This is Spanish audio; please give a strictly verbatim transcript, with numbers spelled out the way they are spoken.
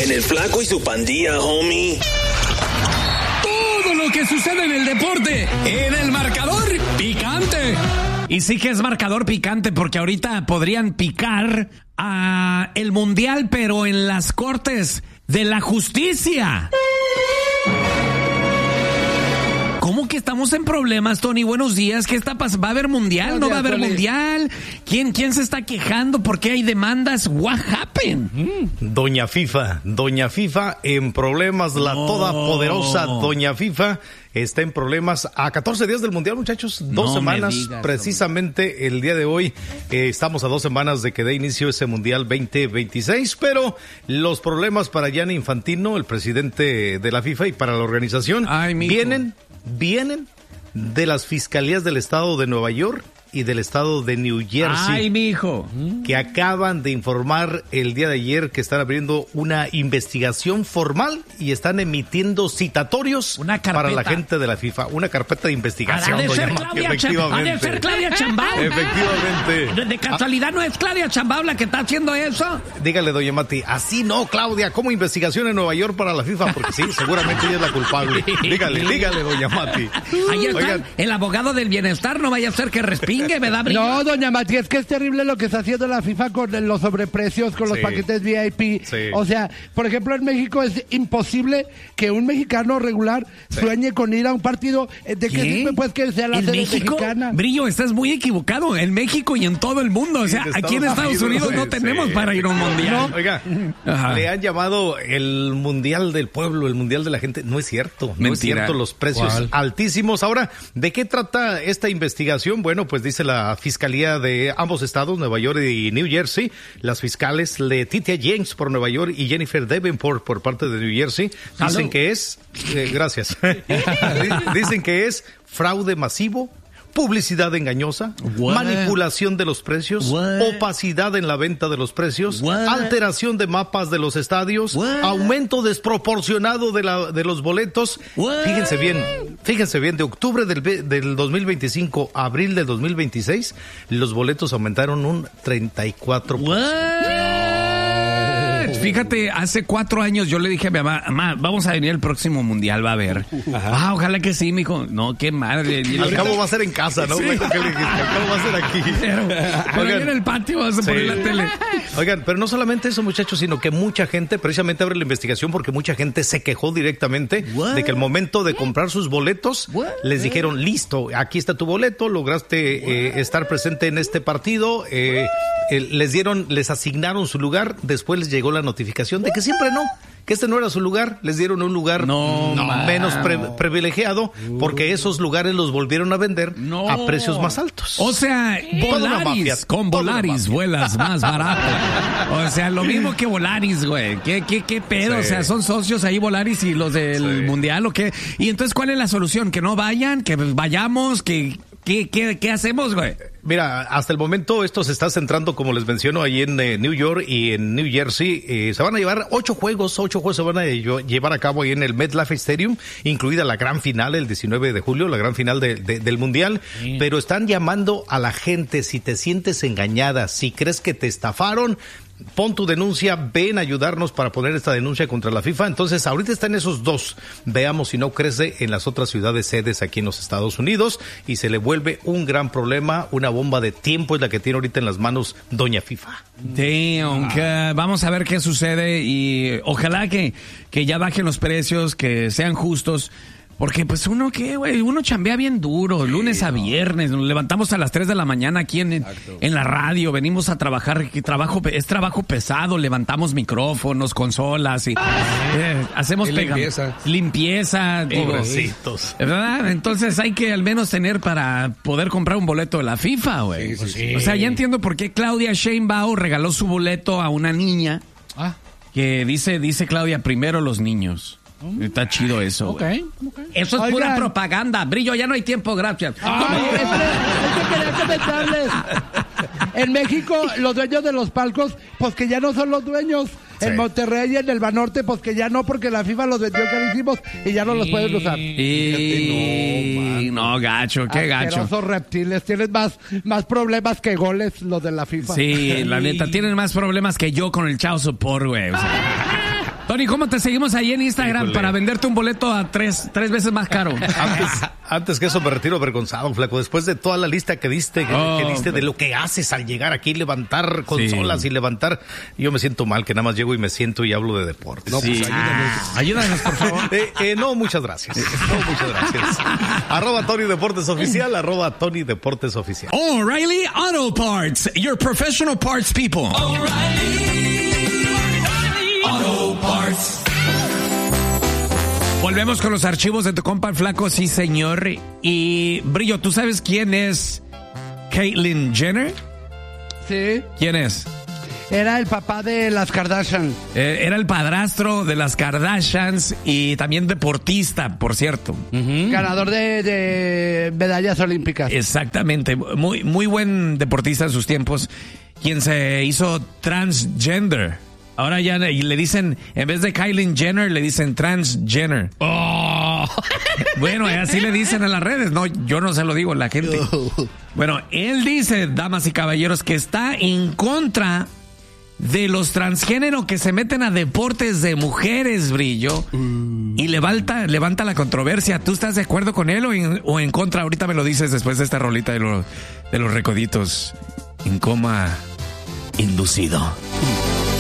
En el Flaco y su pandilla, homie. Todo lo que sucede en el deporte, en el marcador picante. Y sí que es marcador picante porque ahorita podrían picar a el mundial, pero en las cortes de la justicia. ¿Cómo que estamos en problemas, Tony? Buenos días. ¿Qué está pasando? ¿Va a haber mundial? Buenos ¿No días, va a haber Tony. mundial? ¿Quién, ¿Quién se está quejando? ¿Por qué hay demandas? What happened? Doña FIFA, Doña FIFA en problemas, la No. todopoderosa Doña FIFA está en problemas a catorce días del Mundial, muchachos, dos No me semanas, digas, precisamente el día de hoy, eh, estamos a dos semanas de que dé inicio ese Mundial veinte veintiséis, pero los problemas para Gianni Infantino, el presidente de la FIFA, y para la organización, Ay, mijo. vienen, vienen de las fiscalías del estado de Nueva York y del estado de New Jersey. Ay, mijo. Que acaban de informar el día de ayer que están abriendo una investigación formal y están emitiendo citatorios Una carpeta. para la gente de la FIFA. Una carpeta de investigación. Ha de ser doña Mati, Claudia Cham- ha de efectivamente. ser Claudia Chambao. Efectivamente. ¿De, de casualidad no es Claudia Chambao la que está haciendo eso? Ah, dígale, doña Mati, así no, Claudia, ¿cómo investigación en Nueva York para la FIFA? Porque sí, seguramente ella es la culpable. Dígale, dígale, doña Mati. Ahí está Oigan, el abogado del bienestar, no vaya a ser que respingue, ¿verdad, Brillo? No, doña Mati, es que es terrible lo que está haciendo la FIFA con los sobreprecios, con los Sí. paquetes V I P. Sí. O sea, por ejemplo, en México es imposible que un mexicano regular sueñe con ir a un partido. ¿De qué sirve, pues, que sea la ¿En sede México? mexicana? Brillo, estás muy equivocado. En México y en todo el mundo. O sea, Sí, de aquí en Estados Estados Unidos Unidos, no sí. tenemos para ir a un mundial. Oiga, Ajá. le han llamado el Mundial del Pueblo, el Mundial de la Gente. No es cierto, no es Mentira. cierto, los precios ¿Cuál? altísimos. Ahora, ¿de qué trata esta investigación? Bueno, pues dice la Fiscalía de ambos estados, Nueva York y New Jersey, las fiscales Letitia James por Nueva York y Jennifer Davenport por parte de New Jersey, dicen Hello. que es, eh, gracias, dicen que es fraude masivo, publicidad engañosa, What? manipulación de los precios, What? opacidad en la venta de los precios, What? alteración de mapas de los estadios, What? aumento desproporcionado de, la, de los boletos. What? Fíjense bien, fíjense bien, de octubre del, ve- del dos mil veinticinco a abril del dos mil veintiséis, los boletos aumentaron un treinta y cuatro por ciento. What? Fíjate, hace cuatro años yo le dije a mi mamá, mamá, vamos a venir el próximo mundial, va a ver. Ah, ojalá que sí, mijo. No, qué madre. Y Al ahorita- cabo va a ser en casa, ¿no? Sí. ¿Qué le dijiste? Al cabo va a ser aquí. Pero, pero ahí Oigan. en el patio vas a Sí. poner la tele. Oigan, pero no solamente eso, muchachos, sino que mucha gente, precisamente abre la investigación porque mucha gente se quejó directamente What? de que el momento de comprar sus boletos, What? les dijeron, listo, aquí está tu boleto, lograste eh, estar presente en este partido, eh, eh, les dieron, les asignaron su lugar, después les llegó la notificación de que siempre no, que este no era su lugar, les dieron un lugar No, mm, menos pre- privilegiado porque esos lugares los volvieron a vender No. a precios más altos. O sea, Toda una Volaris, mafia, con toda una Volaris mafia. vuelas más barato. O sea, lo mismo que Volaris, güey. ¿Qué, qué, qué pedo? Sí. O sea, son socios ahí Volaris y los del Sí. Mundial o qué. Y entonces, ¿cuál es la solución? ¿Que no vayan? ¿Que vayamos? ¿Que, qué, qué, ¿Qué hacemos, güey? Mira, hasta el momento esto se está centrando, como les menciono, ahí en eh, New York y en New Jersey. Eh, se van a llevar ocho juegos, ocho juegos se van a lle- llevar a cabo ahí en el MetLife Stadium, incluida la gran final el diecinueve de julio, la gran final de- de- del Mundial. Pero están llamando a la gente, si te sientes engañada, si crees que te estafaron, pon tu denuncia, ven a ayudarnos para poner esta denuncia contra la FIFA. Entonces, ahorita están esos dos. Veamos si no crece en las otras ciudades sedes aquí en los Estados Unidos y se le vuelve un gran problema, una bomba de tiempo es la que tiene ahorita en las manos Doña FIFA. Damn, que vamos a ver qué sucede y ojalá que, que ya bajen los precios, que sean justos. Porque pues uno qué, güey, uno chambea bien duro, lunes a viernes, nos levantamos a las tres de la mañana aquí en, en la radio, venimos a trabajar, que trabajo, es trabajo pesado, levantamos micrófonos, consolas y eh, hacemos Y pega- limpieza. limpieza, digo, Pobrecitos. ¿verdad? Entonces hay que al menos tener para poder comprar un boleto de la FIFA, güey. Sí, sí, sí. O sea, ya entiendo por qué Claudia Sheinbaum regaló su boleto a una niña Ah, que dice, dice Claudia, primero los niños. Está chido eso, ok, güey. ok. Eso es Oigan. pura propaganda. Brillo, ya no hay tiempo, gracias. Ay, es que- es que quería comentarles. En México, los dueños de los palcos, pues que ya no son los dueños. En Sí. Monterrey y en el Banorte, pues que ya no, porque la FIFA los vendió carísimos y ya no los pueden usar. Y... No, gacho, qué gacho. Asquerosos reptiles, tienen más, más problemas que goles los de la FIFA. Sí, la neta, tienen más problemas que yo con el Chao Support, güey. O sea, Tony, ¿cómo te seguimos ahí en Instagram Híjole. para venderte un boleto a tres, tres veces más caro? Antes, antes que eso me retiro avergonzado, flaco. Después de toda la lista que diste, que, Oh, que diste de lo que haces al llegar aquí, levantar consolas Sí. y levantar, yo me siento mal, que nada más llego y me siento y hablo de deportes. No, pues Sí. Ah, ayúdanos, por favor. Eh, eh, no, muchas gracias. No, muchas gracias. Arroba Tony Deportes Oficial, arroba Tony Deportes Oficial. O'Reilly Auto Parts, your professional parts people. O'Reilly Auto Parts. Volvemos con los archivos de tu compa el flaco, sí señor. Y Brillo, ¿tú sabes quién es Caitlyn Jenner? Sí, ¿Quién es? era el papá de las Kardashian. Eh, era el padrastro de las Kardashians y también deportista, por cierto. Ganador de, de medallas olímpicas. Exactamente, muy, muy buen deportista en sus tiempos, quien se hizo transgender. Ahora ya le, le dicen, en vez de Caitlyn Jenner, le dicen transgender. Oh. Bueno, así le dicen en las redes, no, yo no se lo digo a la gente. Bueno, él dice, damas y caballeros, que está en contra de los transgéneros que se meten a deportes de mujeres, Brillo, y levanta, levanta la controversia. ¿Tú estás de acuerdo con él o en, o en contra? Ahorita me lo dices después de esta rolita de, lo, de los recoditos en coma inducido.